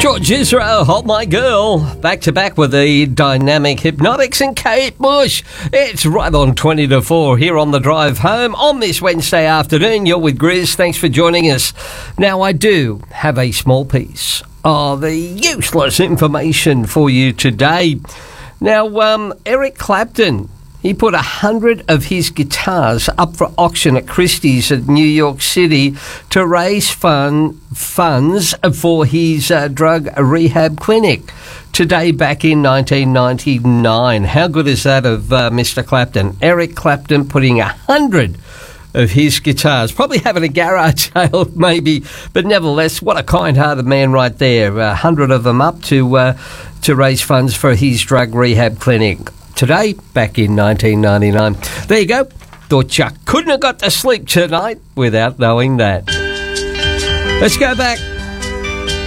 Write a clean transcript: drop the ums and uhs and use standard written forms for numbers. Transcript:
George Israel, Hold My Girl. Back to back with the Dynamic Hypnotics and Kate Bush. It's right on 20 to 4 here on the drive home on this Wednesday afternoon. You're with Grizz. Thanks for joining us. Now, I do have a small piece of the useless information for you today. Now, Eric Clapton, he put 100 of his guitars up for auction at Christie's at New York City to raise funds for his drug rehab clinic. Today, back in 1999. How good is that of Mr. Clapton? Eric Clapton putting 100 of his guitars, probably having a garage sale maybe, but nevertheless, what a kind-hearted man right there. 100 of them up to raise funds for his drug rehab clinic. Today, back in 1999. There you go. Thought you couldn't have got to sleep tonight without knowing that. Let's go back